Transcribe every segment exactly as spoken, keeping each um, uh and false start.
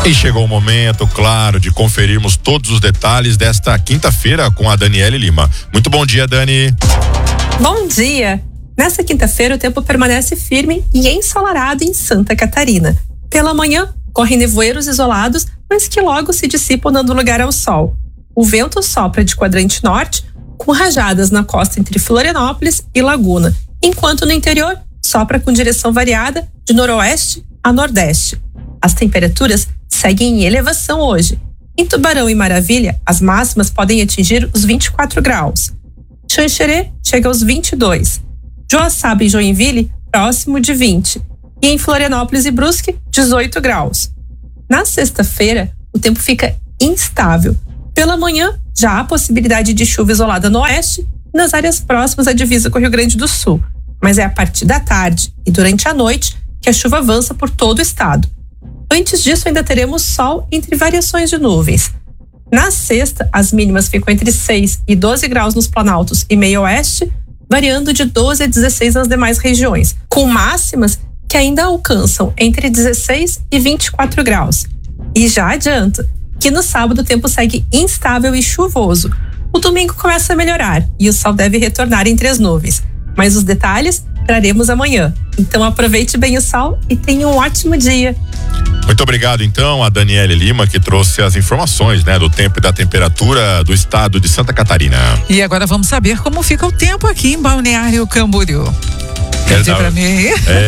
E chegou o momento, claro, de conferirmos todos os detalhes desta quinta-feira com a Daniele Lima. Muito bom dia, Dani. Bom dia. Nesta quinta-feira o tempo permanece firme e ensolarado em Santa Catarina. Pela manhã, correm nevoeiros isolados, mas que logo se dissipam dando lugar ao sol. O vento sopra de quadrante norte, com rajadas na costa entre Florianópolis e Laguna, enquanto no interior sopra com direção variada de noroeste a nordeste. As temperaturas seguem em elevação hoje. Em Tubarão e Maravilha, as máximas podem atingir os vinte e quatro graus. Xanxerê chega aos vinte e dois. Joaçaba e Joinville, próximo de vinte. E em Florianópolis e Brusque, dezoito graus. Na sexta-feira, o tempo fica instável. Pela manhã, já há possibilidade de chuva isolada no oeste e nas áreas próximas à divisa com o Rio Grande do Sul. Mas é a partir da tarde e durante a noite que a chuva avança por todo o estado. Antes disso, ainda teremos sol entre variações de nuvens. Na sexta, as mínimas ficam entre seis e doze graus nos planaltos e meio oeste, variando de doze a dezesseis nas demais regiões, com máximas que ainda alcançam entre dezesseis e vinte e quatro graus. E já adianto que no sábado o tempo segue instável e chuvoso. O domingo começa a melhorar e o sol deve retornar entre as nuvens. Mas os detalhes traremos amanhã. Então aproveite bem o sol e tenha um ótimo dia. Muito obrigado, então, a Daniele Lima, que trouxe as informações, né, do tempo e da temperatura do estado de Santa Catarina. E agora vamos saber como fica o tempo aqui em Balneário Camboriú. Quer dizer pra mim aí?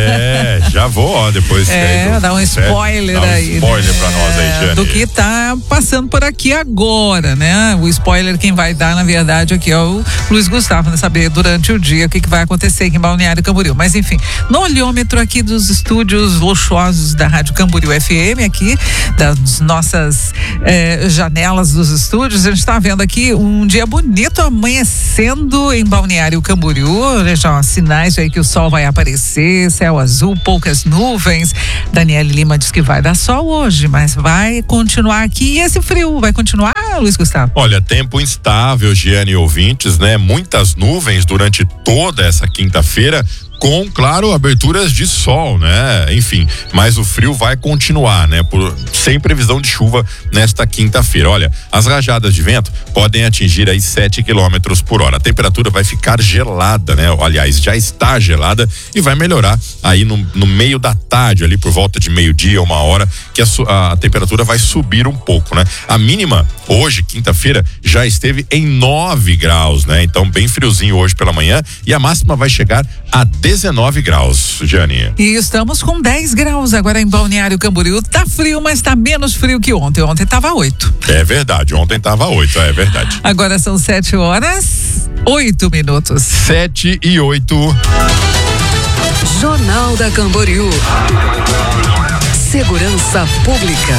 É, já vou, ó, depois. É, do, dá um spoiler dá um aí. spoiler né? pra nós aí, Jane. Do que tá passando por aqui agora, né? O spoiler quem vai dar, na verdade, aqui é o Luiz Gustavo, né? Saber durante o dia o que, que vai acontecer aqui em Balneário Camboriú. Mas enfim, no olhômetro aqui dos estúdios luxuosos da Rádio Camboriú F M, aqui, das nossas eh, janelas dos estúdios, a gente tá vendo aqui um dia bonito amanhecendo em Balneário Camboriú, né? Já sinais aí que o sol vai aparecer, céu azul, poucas nuvens. Daniele Lima diz que vai dar sol hoje, mas vai continuar aqui. E esse frio vai continuar, Luiz Gustavo? Olha, tempo instável, Giane e ouvintes, né? Muitas nuvens durante toda essa quinta-feira, com, claro, aberturas de sol, né? Enfim, mas o frio vai continuar, né? Por, sem previsão de chuva nesta quinta-feira. Olha, as rajadas de vento podem atingir aí sete quilômetros por hora. A temperatura vai ficar gelada, né? Aliás, já está gelada e vai melhorar aí no, no meio da tarde, ali por volta de meio-dia, uma hora, que a, a temperatura vai subir um pouco, né? A mínima hoje, quinta-feira, já esteve em nove graus, né? Então, bem friozinho hoje pela manhã, e a máxima vai chegar a dezenove graus, Jane. E estamos com dez graus agora em Balneário Camboriú. Tá frio, mas tá menos frio que ontem. Ontem tava oito. É verdade, ontem tava oito, é verdade. Agora são sete horas, oito minutos. Sete e oito. Jornal da Camboriú. Segurança Pública.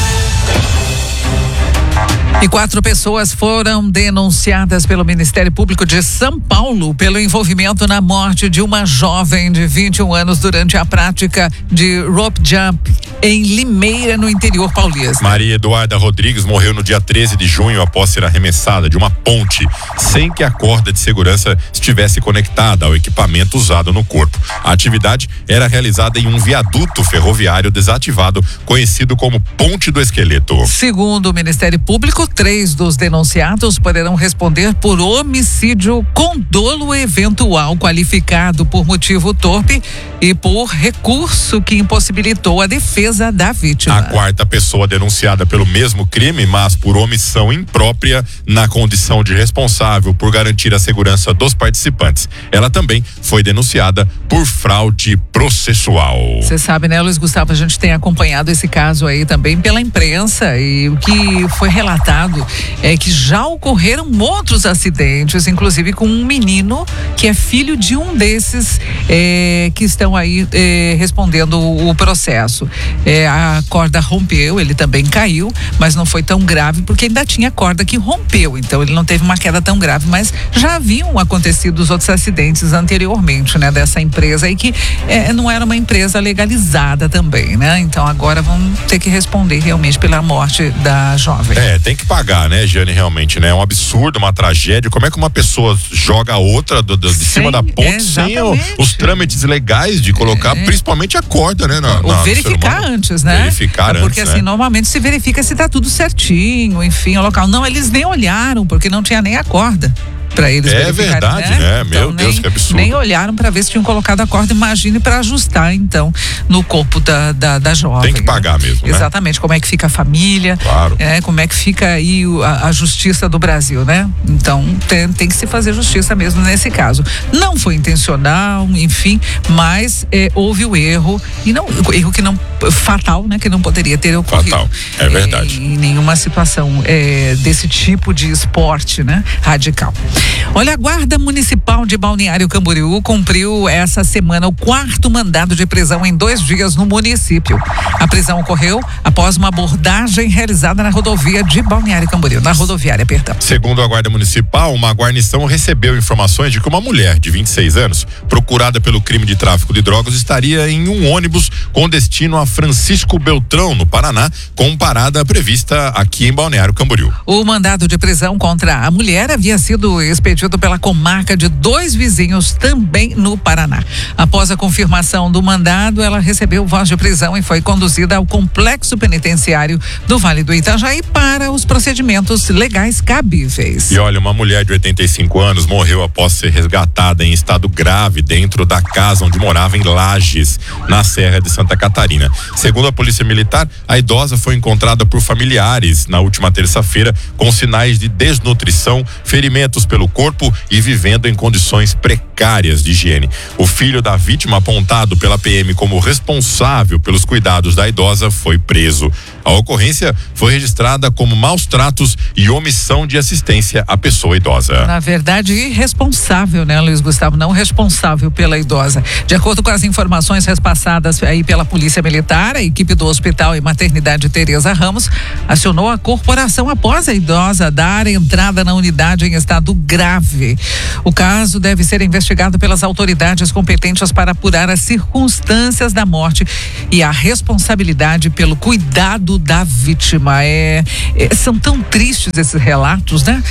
E quatro pessoas foram denunciadas pelo Ministério Público de São Paulo pelo envolvimento na morte de uma jovem de vinte e um anos durante a prática de rope jump em Limeira, no interior paulista. Maria Eduarda Rodrigues morreu no dia treze de junho após ser arremessada de uma ponte sem que a corda de segurança estivesse conectada ao equipamento usado no corpo. A atividade era realizada em um viaduto ferroviário desativado, conhecido como Ponte do Esqueleto. Segundo o Ministério Público, três dos denunciados poderão responder por homicídio com dolo eventual qualificado por motivo torpe e por recurso que impossibilitou a defesa da vítima. A quarta pessoa denunciada pelo mesmo crime, mas por omissão imprópria na condição de responsável por garantir a segurança dos participantes. Ela também foi denunciada por fraude processual. Você sabe, né, Luiz Gustavo, a gente tem acompanhado esse caso aí também pela imprensa, e o que foi relatado é que já ocorreram outros acidentes, inclusive com um menino que é filho de um desses é, que estão aí é, respondendo o processo. É, a corda rompeu, ele também caiu, mas não foi tão grave porque ainda tinha corda que rompeu, então ele não teve uma queda tão grave, mas já haviam acontecido os outros acidentes anteriormente, né, dessa empresa aí que é, não era uma empresa legalizada também, né? Então agora vão ter que responder realmente pela morte da jovem. É, tem que pagar, né, Jane, realmente, né? É um absurdo, uma tragédia. Como é que uma pessoa joga a outra do, do, de cima da ponte sem o, os trâmites legais de colocar, é. principalmente a corda, né? Na, Ou na, verificar antes, né? Verificar é porque antes, assim, né? normalmente se verifica se tá tudo certinho, enfim, o local. Não, eles nem olharam, porque não tinha nem a corda para eles É verdade, né? né? Meu então, Deus, nem, que absurdo. Nem olharam para ver se tinham colocado a corda, imagine, para ajustar, então, no corpo da, da, da jovem. Tem que pagar, né? Mesmo, né? Exatamente, como é que fica a família, claro. É, como é que fica aí a, a justiça do Brasil, né? Então, tem, tem que se fazer justiça mesmo nesse caso. Não foi intencional, enfim, mas é, houve o erro, e não, erro que não, fatal, né? Que não poderia ter ocorrido. Fatal, é verdade. É, em nenhuma situação é, desse tipo de esporte, né? Radical. Olha, a Guarda Municipal de Balneário Camboriú cumpriu essa semana o quarto mandado de prisão em dois dias no município. A prisão ocorreu após uma abordagem realizada na rodovia de Balneário Camboriú, na rodoviária, perdão. Segundo a Guarda Municipal, uma guarnição recebeu informações de que uma mulher de vinte e seis anos, procurada pelo crime de tráfico de drogas, estaria em um ônibus com destino a Francisco Beltrão, no Paraná, com parada prevista aqui em Balneário Camboriú. O mandado de prisão contra a mulher havia sido expedido pela comarca de dois vizinhos também no Paraná. Após a confirmação do mandado, ela recebeu voz de prisão e foi conduzida ao complexo penitenciário do Vale do Itajaí para os procedimentos legais cabíveis. E olha, uma mulher de oitenta e cinco anos morreu após ser resgatada em estado grave dentro da casa onde morava em Lages, na Serra de Santa Catarina. Segundo a Polícia Militar, a idosa foi encontrada por familiares na última terça-feira com sinais de desnutrição, ferimentos pelo corpo e vivendo em condições precárias de higiene. O filho da vítima, apontado pela P M como responsável pelos cuidados da idosa, foi preso. A ocorrência foi registrada como maus tratos e omissão de assistência à pessoa idosa. Na verdade, irresponsável, né, Luiz Gustavo? Não responsável pela idosa. De acordo com as informações repassadas aí pela Polícia Militar, a equipe do Hospital e Maternidade Tereza Ramos acionou a corporação após a idosa dar entrada na unidade em estado grave. O caso deve ser investigado pelas autoridades competentes para apurar as circunstâncias da morte e a responsabilidade pelo cuidado da vítima. É, é, são tão tristes esses relatos, né?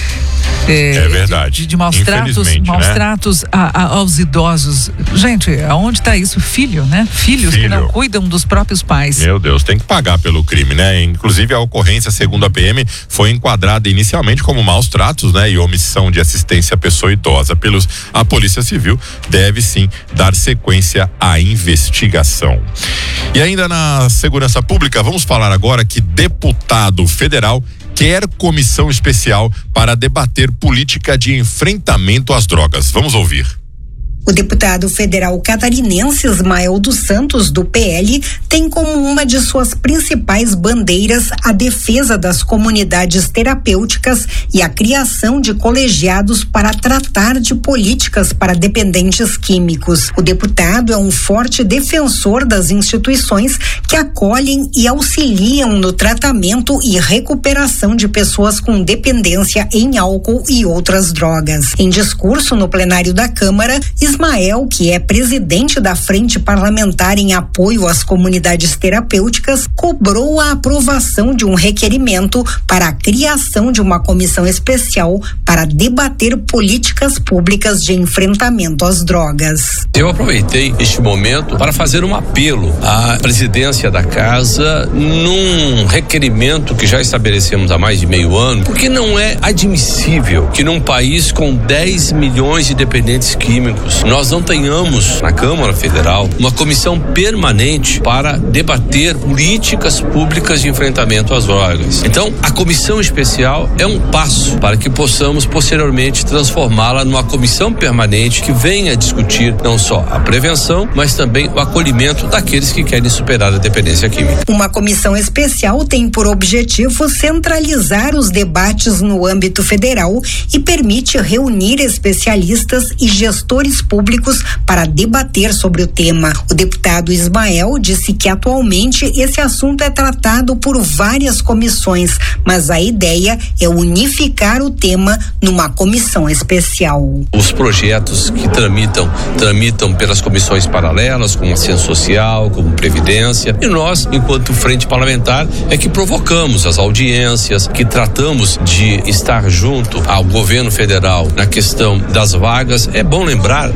É, é verdade. De, de maus tratos, maus né? tratos a, a, aos idosos. Gente, aonde está isso? Filho, né? Filhos Filho. que não cuidam dos próprios pais. Meu Deus, tem que pagar pelo crime, né? Inclusive a ocorrência, segundo a P M, foi enquadrada inicialmente como maus tratos, né? E omissão de assistência à pessoa idosa. Pelos, a Polícia Civil deve sim dar sequência à investigação. E ainda na segurança pública, vamos falar agora que deputado federal quer comissão especial para debater política de enfrentamento às drogas. Vamos ouvir. O deputado federal catarinense Ismael dos Santos, do P L, tem como uma de suas principais bandeiras a defesa das comunidades terapêuticas e a criação de colegiados para tratar de políticas para dependentes químicos. O deputado é um forte defensor das instituições que acolhem e auxiliam no tratamento e recuperação de pessoas com dependência em álcool e outras drogas. Em discurso no plenário da Câmara, Ismael, que é presidente da Frente Parlamentar em Apoio às Comunidades Terapêuticas, cobrou a aprovação de um requerimento para a criação de uma comissão especial para debater políticas públicas de enfrentamento às drogas. Eu aproveitei este momento para fazer um apelo à presidência da Casa num requerimento que já estabelecemos há mais de meio ano, porque não é admissível que num país com dez milhões de dependentes químicos nós não tenhamos na Câmara Federal uma comissão permanente para debater políticas públicas de enfrentamento às drogas. Então, a comissão especial é um passo para que possamos posteriormente transformá-la numa comissão permanente que venha discutir não só a prevenção, mas também o acolhimento daqueles que querem superar a dependência química. Uma comissão especial tem por objetivo centralizar os debates no âmbito federal e permite reunir especialistas e gestores públicos para debater sobre o tema. O deputado Ismael disse que atualmente esse assunto é tratado por várias comissões, mas a ideia é unificar o tema numa comissão especial. Os projetos que tramitam, tramitam pelas comissões paralelas, como a Ciência Social, como Previdência, e nós, enquanto Frente Parlamentar, é que provocamos as audiências, que tratamos de estar junto ao governo federal na questão das vagas. É bom lembrar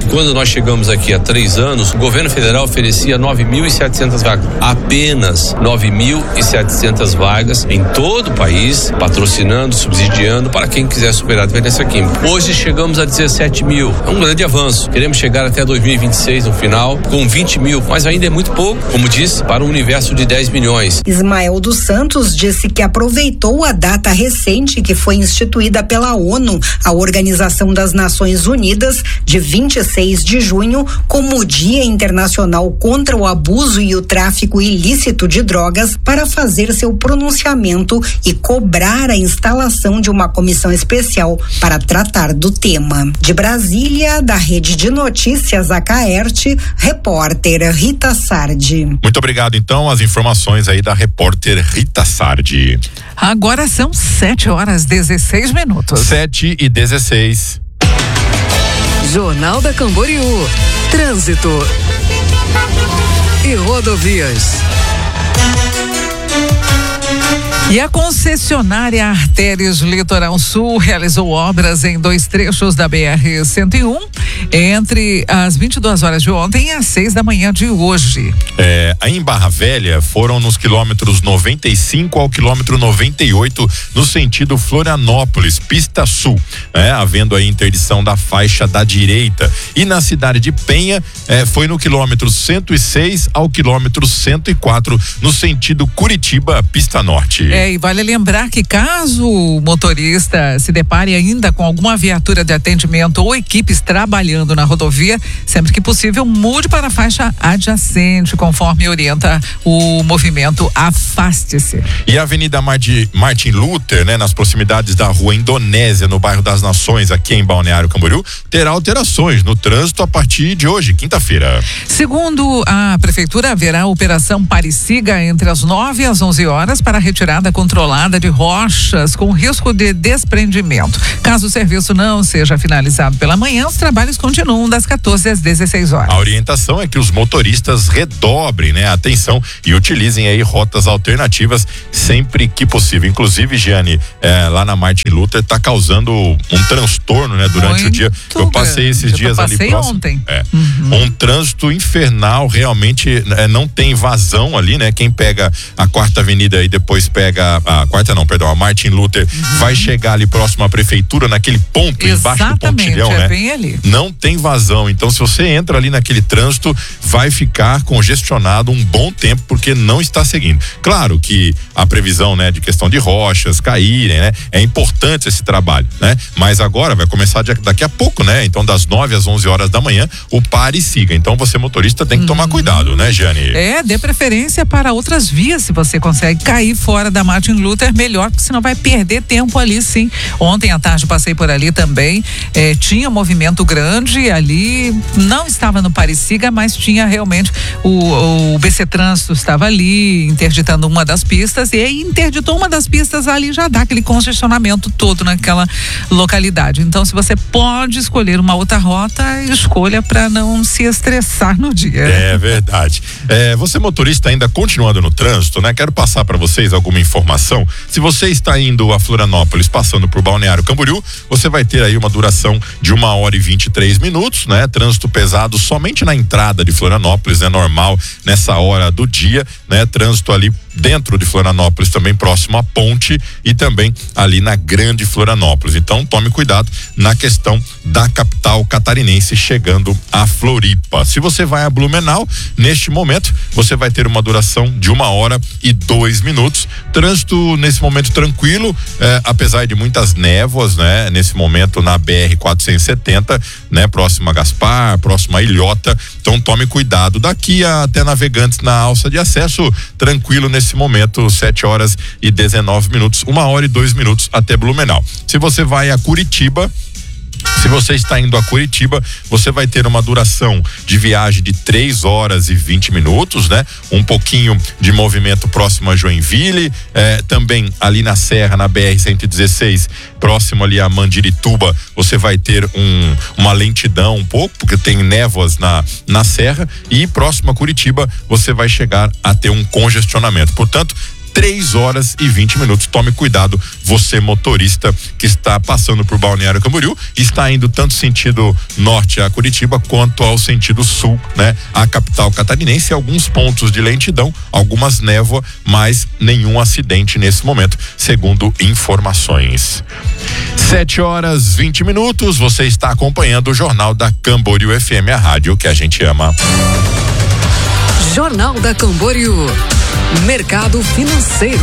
Quando nós chegamos aqui há três anos, o governo federal oferecia nove mil e setecentas vagas. Apenas nove mil e setecentas vagas em todo o país, patrocinando, subsidiando para quem quiser superar a dependência química. Hoje chegamos a dezessete mil. É um grande avanço. Queremos chegar até dois mil e vinte e seis no final com vinte mil, mas ainda é muito pouco, como disse, para um universo de dez milhões. Ismael dos Santos disse que aproveitou a data recente que foi instituída pela ONU, a Organização das Nações Unidas, de vinte e seis de junho, como o Dia Internacional contra o Abuso e o Tráfico Ilícito de Drogas, para fazer seu pronunciamento e cobrar a instalação de uma comissão especial para tratar do tema. De Brasília, da Rede de Notícias Acaerte, repórter Rita Sardi. Muito obrigado, então, as informações aí da repórter Rita Sardi. Agora são sete horas e dezesseis minutos. sete e dezesseis. Jornal da Camboriú. Trânsito e rodovias. E a concessionária Artérias Litoral Sul realizou obras em dois trechos da B R cento e um entre as vinte e duas horas de ontem e as seis da manhã de hoje. É, em Barra Velha foram nos quilômetros noventa e cinco ao quilômetro noventa e oito no sentido Florianópolis, pista sul, né? Havendo a interdição da faixa da direita. E na cidade de Penha é, foi no quilômetro cento e seis ao quilômetro cento e quatro no sentido Curitiba, pista norte. É, e vale lembrar que caso o motorista se depare ainda com alguma viatura de atendimento ou equipes trabalhando na rodovia, sempre que possível, mude para a faixa adjacente, conforme orienta o movimento Afaste-se. E a Avenida Marti, Martin Luther, né, nas proximidades da Rua Indonésia, no bairro das Nações, aqui em Balneário Camboriú, terá alterações no trânsito a partir de hoje, quinta-feira. Segundo a prefeitura, haverá operação Pare-Siga entre as nove e as onze horas para a retirada controlada de rochas com risco de desprendimento. Caso o serviço não seja finalizado pela manhã, os trabalhos continuam das quatorze às dezesseis horas. A orientação é que os motoristas redobrem, né, a atenção e utilizem aí rotas alternativas sempre que possível. Inclusive, Giane, é, lá na Martin Luther está causando um transtorno, né, durante Muito o dia. Eu passei esses eu dias passei ali próximo. ontem. É, uhum. Um trânsito infernal, realmente é, não tem vazão ali, né? Quem pega a Quarta Avenida e depois pega a quarta não, perdão, a Martin Luther, uhum. vai chegar ali próximo à prefeitura, naquele ponto, exatamente, embaixo do pontilhão, é né? bem ali. Não tem vazão, então se você entra ali naquele trânsito, vai ficar congestionado um bom tempo, porque não está seguindo. Claro que a previsão, né, de questão de rochas caírem, né? É importante esse trabalho, né? Mas agora vai começar daqui a pouco, né? Então das nove às onze horas da manhã, o pare e siga. Então você motorista tem que tomar uhum. cuidado, né, Jane? É, dê preferência para outras vias, se você consegue cair fora da Martin Luther, melhor, porque senão vai perder tempo ali, sim. Ontem à tarde passei por ali também, eh, tinha movimento grande ali, não estava no Pare-Siga, mas tinha realmente o, o B C Trânsito estava ali, interditando uma das pistas, e aí interditou uma das pistas ali, já dá aquele congestionamento todo naquela localidade. Então, se você pode escolher uma outra rota, escolha para não se estressar no dia. É verdade. É, você motorista ainda continuando no trânsito, né? Quero passar para vocês alguma informação. Se você está indo a Florianópolis passando por Balneário Camboriú, você vai ter aí uma duração de uma hora e vinte e três minutos, né? Trânsito pesado somente na entrada de Florianópolis, é normal nessa hora do dia, né? Trânsito ali dentro de Florianópolis, também próximo à ponte e também ali na Grande Florianópolis. Então tome cuidado na questão da capital catarinense chegando a Floripa. Se você vai a Blumenau, neste momento você vai ter uma duração de uma hora e dois minutos. Trânsito nesse momento tranquilo, eh, apesar de muitas névoas, né? Nesse momento na B R quatrocentos e setenta, né? Próximo a Gaspar, próximo a Ilhota. Então tome cuidado. Daqui até Navegantes na alça de acesso, tranquilo nesse momento, sete horas e dezenove minutos, uma hora e dois minutos até Blumenau. Se você vai a Curitiba, se você está indo a Curitiba, você vai ter uma duração de viagem de três horas e vinte minutos, né? Um pouquinho de movimento próximo a Joinville, eh, também ali na Serra, na B R cento e dezesseis, próximo ali a Mandirituba, você vai ter um, uma lentidão um pouco, porque tem névoas na, na Serra, e próximo a Curitiba, você vai chegar a ter um congestionamento. Portanto, três horas e vinte minutos. Tome cuidado, você motorista que está passando por Balneário Camboriú, está indo tanto sentido norte a Curitiba quanto ao sentido sul, né? A capital catarinense, alguns pontos de lentidão, algumas névoa, mas nenhum acidente nesse momento, segundo informações. Sete horas vinte minutos, você está acompanhando o Jornal da Camboriú F M, a rádio que a gente ama. Jornal da Camboriú, mercado financeiro.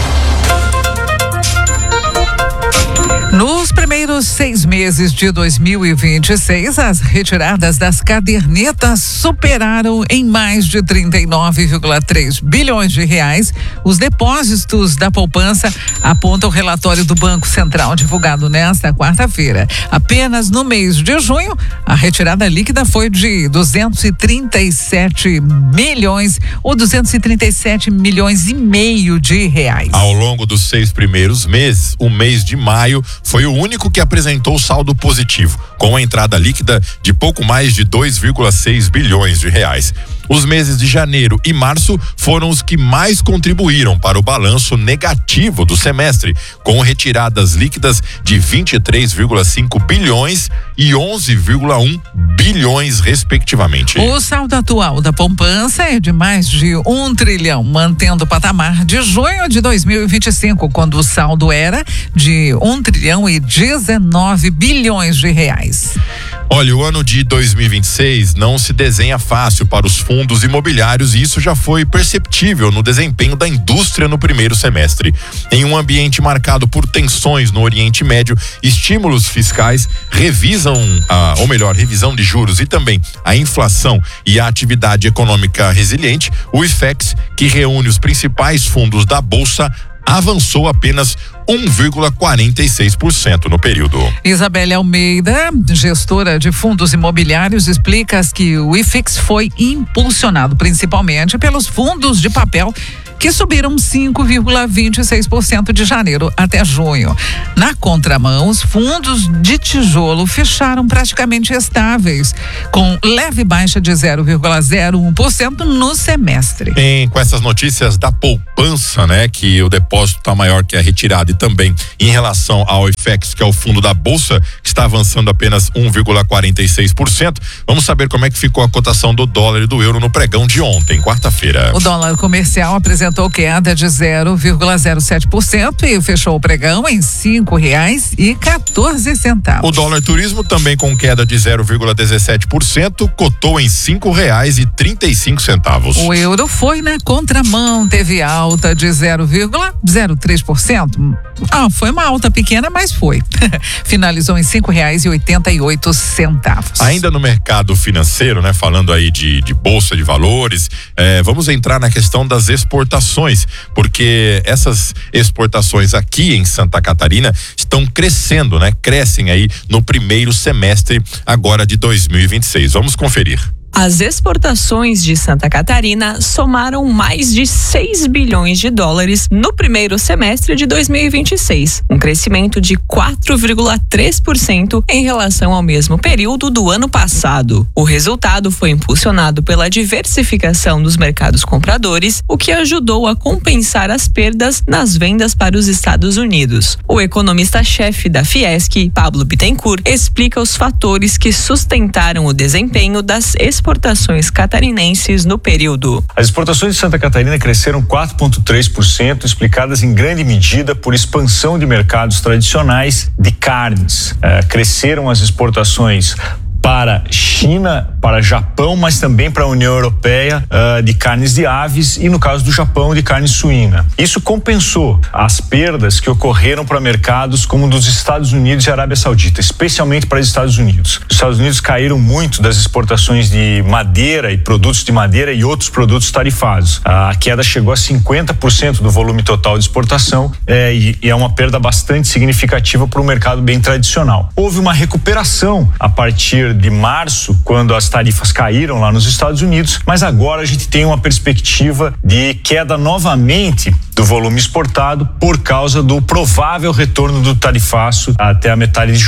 Nos primeiros seis meses de dois mil e vinte e seis, as retiradas das cadernetas superaram em mais de trinta e nove vírgula três bilhões de reais. Os depósitos da poupança aponta o relatório do Banco Central divulgado nesta quarta-feira. Apenas no mês de junho, a retirada líquida foi de duzentos e trinta e sete milhões ou duzentos e trinta e sete milhões e meio de reais. Ao longo dos seis primeiros meses, o mês de maio foi o único que apresentou saldo positivo, com a entrada líquida de pouco mais de dois vírgula seis bilhões de reais. Os meses de janeiro e março foram os que mais contribuíram para o balanço negativo do semestre, com retiradas líquidas de vinte e três vírgula cinco bilhões e onze vírgula um bilhões, respectivamente. O saldo atual da poupança é de mais de um trilhão, mantendo o patamar de junho de dois mil e vinte e cinco, quando o saldo era de um trilhão e dezenove bilhões de reais. Olha, o ano de dois mil e vinte e seis não se desenha fácil para os fundos imobiliários e isso já foi perceptível no desempenho da indústria no primeiro semestre. Em um ambiente marcado por tensões no Oriente Médio, estímulos fiscais, revisam, ah, ou melhor, revisão de juros e também a inflação e a atividade econômica resiliente, o IFEX, que reúne os principais fundos da Bolsa, avançou apenas um vírgula quarenta e seis por cento no período. Isabelle Almeida, gestora de fundos imobiliários, explica que o IFIX foi impulsionado principalmente pelos fundos de papel, que subiram cinco vírgula vinte e seis por cento de janeiro até junho. Na contramão, os fundos de tijolo fecharam praticamente estáveis, com leve baixa de zero vírgula zero um por cento no semestre. Bem, com essas notícias da poupança, né, que o depósito está maior que a retirada, e também em relação ao IFEX, que é o fundo da Bolsa, que está avançando apenas um vírgula quarenta e seis por cento, vamos saber como é que ficou a cotação do dólar e do euro no pregão de ontem, quarta-feira. O dólar comercial apresentou apresentou queda de zero vírgula zero sete por cento e fechou o pregão em cinco reais e quatorze centavos. O dólar turismo também com queda de zero vírgula dezessete por cento, cotou em cinco reais e trinta e cinco centavos. O euro foi na contramão, teve alta de zero vírgula zero três por cento. Ah, foi uma alta pequena, mas foi. Finalizou em cinco reais e oitenta e oito centavos. Ainda no mercado financeiro, né? Falando aí de, de bolsa de valores, eh, vamos entrar na questão das exportações, porque essas exportações aqui em Santa Catarina estão crescendo, né? Crescem aí no primeiro semestre agora de dois mil e vinte e seis. Vamos conferir. As exportações de Santa Catarina somaram mais de seis bilhões de dólares no primeiro semestre de dois mil e vinte e seis, um crescimento de quatro vírgula três por cento em relação ao mesmo período do ano passado. O resultado foi impulsionado pela diversificação dos mercados compradores, o que ajudou a compensar as perdas nas vendas para os Estados Unidos. O economista-chefe da Fiesc, Pablo Bittencourt, explica os fatores que sustentaram o desempenho das exportações exportações catarinenses no período. As exportações de Santa Catarina cresceram quatro vírgula três por cento, explicadas em grande medida por expansão de mercados tradicionais de carnes. Uh, cresceram as exportações para China, para Japão, mas também para a União Europeia uh, de carnes de aves e, no caso do Japão, de carne suína. Isso compensou as perdas que ocorreram para mercados como dos Estados Unidos e Arábia Saudita, especialmente para os Estados Unidos. Os Estados Unidos caíram muito das exportações de madeira e produtos de madeira e outros produtos tarifados. A queda chegou a cinquenta por cento do volume total de exportação eh, e, e é uma perda bastante significativa para o mercado bem tradicional. Houve uma recuperação a partir de março, quando as tarifas caíram lá nos Estados Unidos, mas agora a gente tem uma perspectiva de queda novamente do volume exportado por causa do provável retorno do tarifaço até a metade de julho.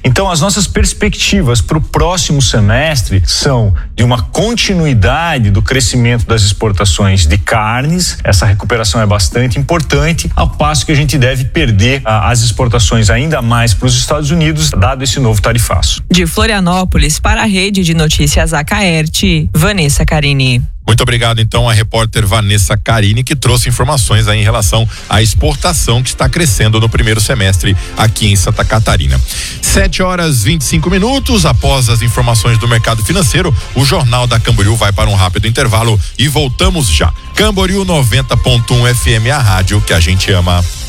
Então, as nossas perspectivas para o próximo semestre são de uma continuidade do crescimento das exportações de carnes. Essa recuperação é bastante importante, ao passo que a gente deve perder ah, as exportações ainda mais para os Estados Unidos, dado esse novo tarifaço. De Florianópolis para a Rede de Notícias Acaerte, Vanessa Carini. Muito obrigado, então, a repórter Vanessa Carini, que trouxe informações aí em relação à exportação que está crescendo no primeiro semestre aqui em Santa Catarina. Sete horas e vinte e cinco minutos. Após as informações do mercado financeiro, o Jornal da Camboriú vai para um rápido intervalo e voltamos já. Camboriú noventa ponto um F M, a rádio que a gente ama.